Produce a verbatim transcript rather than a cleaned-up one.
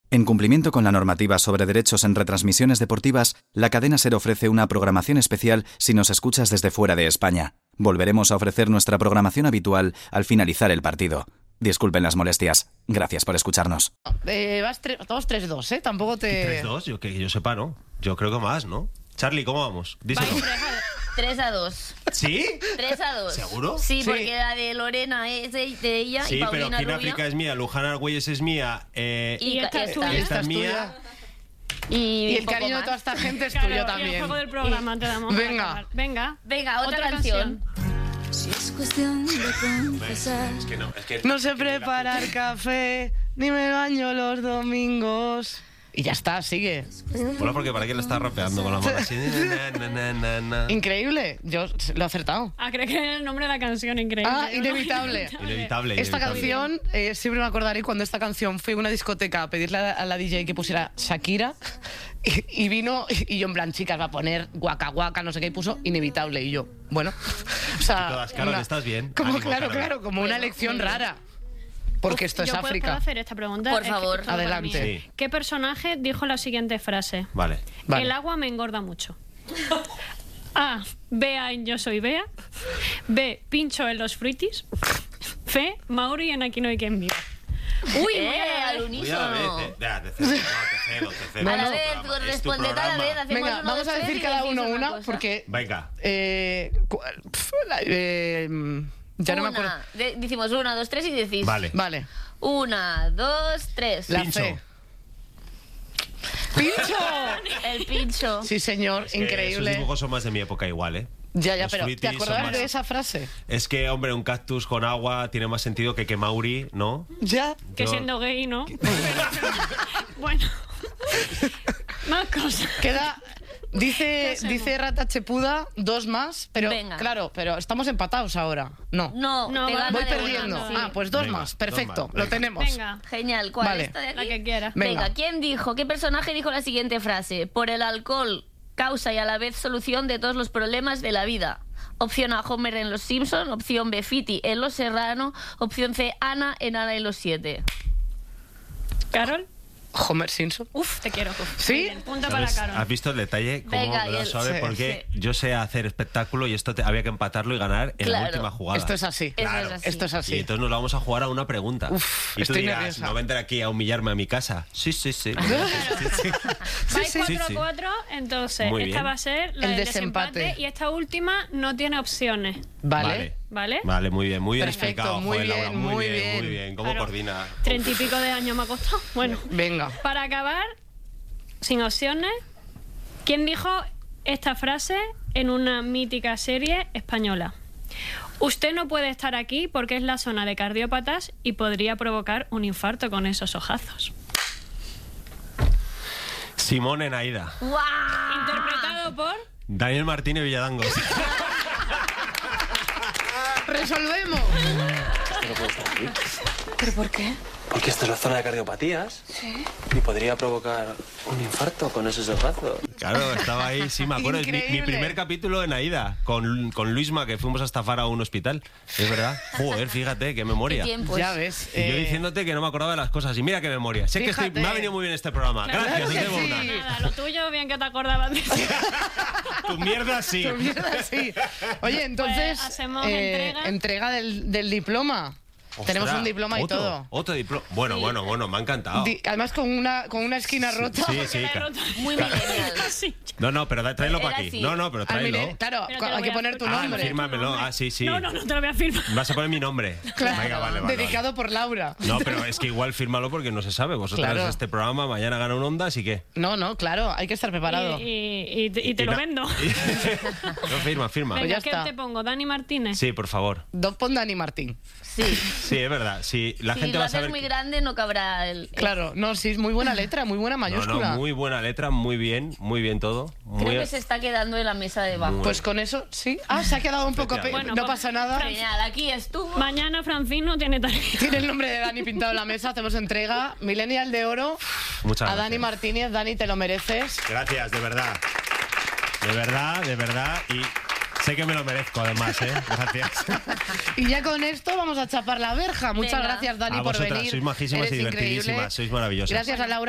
En cumplimiento con la normativa sobre derechos en retransmisiones deportivas, la cadena SER ofrece una programación especial si nos escuchas desde fuera de España. Volveremos a ofrecer nuestra programación habitual al finalizar el partido. Disculpen las molestias. Gracias por escucharnos. Eh, vas tre- todos tres dos, ¿eh? Tampoco te... tres dos, yo que yo sepa, ¿no? Yo creo que más, ¿no? Charlie, ¿cómo vamos? Díselo. tres a dos. ¿Sí? tres a dos. ¿Seguro? Sí, Sí. porque la de Lorena es de, de ella Sí, y pero Paulina Queen Rubio. África es mía, Luján Argüelles es mía, eh, Y, Y esta es esta- tuya. Y esta es es mía. y, Y el poco cariño de más. toda esta gente es Claro, tuyo y el también. juego del programa te damos. para Venga. acabar. Venga. Venga, otra, canción. Si es cuestión de confesar. Es que no, es que... No sé preparar café, ni me baño los domingos. Y ya está, sigue. Mola porque para qué le estás rapeando con la mano así. Na, na, na, na, na. Increíble, yo lo he acertado. Ah, creo que era el nombre de la canción, increíble. Ah, Inevitable. Inevitable. Esta inevitable. canción, eh, siempre me acordaré cuando esta canción fui a una discoteca a pedirle a la D J que pusiera Shakira y, y vino y yo en plan, chicas, va a poner guaca guaca, no sé qué, y puso Inevitable y yo, bueno, o sea... Y todas, Carol, ¿estás bien? Como, Ánimo, claro, Carol. claro, como una Bueno, lección muy bien. rara. Porque esto es Yo puedo- África. ¿Puedo hacer esta pregunta? Por Es que favor. todo para Adelante. mí. Sí. ¿Qué personaje dijo la siguiente frase? Vale. Vale. El agua me engorda mucho. A. Bea en Yo soy Bea. B. Pincho en los fruitis. C. Mauri en Aquí no hay quien viva. Uy, Eh, muy a la al vez. Uy, a la unísono. vez, eh. Ya, te cedo, no, te cedo, te cedo. A la Es tu vez, programa, es tu responded a la programa. vez. Hacemos Venga, uno, vamos dos, a tres decir y cada decís uno una, cosa. porque... Venga. Eh, cu- pf, la- eh, ya no me acuerdo. Una. De- decimos una, dos, tres y decís. Vale. Vale. Una, dos, tres. La Pincho. C. ¡Pincho! El pincho. Sí, señor, Es que Esos increíble. dibujos son más de mi época igual, ¿eh? Ya, ya, Los pero fruitis ¿te son acordabas más- de esa frase? Es que, hombre, un cactus con agua tiene más sentido que que Mauri, ¿no? Ya. Que Yo- siendo gay, ¿no? Bueno. Más cosas. Queda... Dice, hacemos? dice Rata Chepuda dos más, pero Venga. claro, pero estamos empatados ahora. No. No, No, te va- gana Voy de una, perdiendo. sí. Ah, pues dos Venga, más. dos Perfecto, más, lo venga. tenemos. Venga. Genial. ¿Cuál? Vale. ¿Esta de aquí? La que quiera. Venga. Venga, ¿quién dijo? ¿Qué personaje dijo la siguiente frase? Por el alcohol, causa y a la vez solución de todos los problemas de la vida. Opción A, Homer en Los Simpson. Opción B, Fiti en Los Serrano. Opción C, Ana en Ana y los Siete. ¿Carol? Homer Simpson. Uf, te quiero. ¿Sí? Muy bien, punto para ¿Sabes? Carol. ¿Has visto el detalle? Cómo Venga, me y da el- suave, sí, porque yo sé hacer espectáculo y esto te- había que empatarlo y ganar en Claro. la última jugada. Esto es así. Eso Claro. es así. Esto es Y así. entonces nos lo vamos a jugar a una pregunta. Uf, y tú estoy dirás, nerviosa. ¿no vendré aquí a humillarme a mi casa? Sí, sí, sí. Vais sí, cuatro a sí. cuatro, entonces Muy esta bien. va a ser la El del desempate. desempate. Y esta última no tiene opciones, Vale. Vale. ¿vale? Vale, muy bien, muy bien Perfecto, explicado. muy Joder, Laura, bien, muy muy bien, bien. muy bien. ¿Cómo Claro. coordina? Treinta y pico de años me ha costado. Bueno, Venga. para acabar, sin opciones, ¿quién dijo esta frase en una mítica serie española? Usted no puede estar aquí porque es la zona de cardiópatas y podría provocar un infarto con esos ojazos. Simón en Aida. ¡Guau! Interpretado por... Daniel Martínez Villadangos. Resolvemos. ¿Pero por qué? Porque esta es la zona de cardiopatías. Sí. Y podría provocar un infarto con esos ojazos. Claro, estaba ahí, sí, me acuerdo. Es mi, mi Increíble. primer capítulo en Aida, con, con Luisma, que fuimos a estafar a un hospital. Es verdad. Joder, fíjate, qué memoria. ¿Qué tiempos? Ya ves. Y yo eh, diciéndote que no me acordaba de las cosas. Y mira qué memoria. Sé que estoy, Fíjate. me ha venido muy bien este programa. Claro Gracias, que os debo sí. una. Nada, lo tuyo, bien que te acordabas de eso. Tu mierda sí. tu mierda, sí. Oye, entonces. Pues hacemos eh, entrega. entrega del, del diploma. Tenemos Ostras, un diploma y otro, todo. Otro diploma. Bueno, bueno, bueno, me ha encantado. Di- además, con una, con una esquina rota. Sí, sí. La he ca- roto. Muy millennial. Sí. No, no, pero da- tráelo Era para aquí. así. No, no, pero Al tráelo. milen- claro, Pero te lo hay voy que a poner tu firmar. Ah, nombre. fírmamelo. Ah, sí, sí. No, no, no te lo voy a firmar. Vas a poner mi nombre. Claro, Venga, vale, vale. dedicado vale. por Laura. No, pero es que igual fírmalo porque no se sabe. Vosotros Claro. este programa, mañana gana un Ondas y qué. No, no, claro, hay que estar preparado. Y, y- y te- y te Y lo na- vendo. No, firma, firma. Venga, ya ¿qué está. te pongo? ¿Dani Martínez? Sí, por favor. Dos pon Dani Martín. Sí. Sí, es verdad. Sí, la Si gente lo va a haces saber. muy grande, no cabrá el... Claro, no, sí, es muy buena letra, muy buena No, mayúscula. no, muy buena letra, muy bien, muy bien todo. Muy... Creo que se está quedando en la mesa de abajo. Pues con eso, sí. Ah, se ha quedado un poco... pe- Bueno, no pues, pasa nada. Genial, aquí estuvo. Mañana Francino tiene tarea. Tiene el nombre de Dani pintado en la mesa, hacemos entrega. Millennial de oro Muchas a gracias. Dani Martínez. Dani, te lo mereces. Gracias, de verdad. De verdad, de verdad. Y sé que me lo merezco, además, ¿eh? Gracias. Y ya con esto vamos a chapar la verja. Muchas Venga. gracias, Dani, A por vosotras, venir. sois majísimas y Eres increíble. divertidísimas, sois maravillosas. Gracias a Laura.